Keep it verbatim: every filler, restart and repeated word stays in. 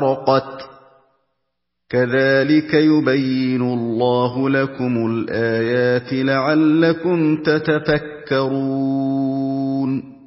تَفَرَّقَتْ كَذَلِكَ يُبَيِّنُ اللَّهُ لَكُمُ الْآيَاتِ لَعَلَّكُمْ تَتَفَكَّرُونَ